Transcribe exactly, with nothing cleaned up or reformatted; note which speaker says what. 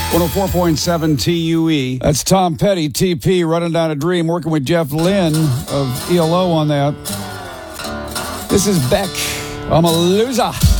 Speaker 1: one oh four point seven T U E. That's Tom Petty, T P, running down a dream, working with Jeff Lynne of E L O on that. This is Beck. I'm a loser.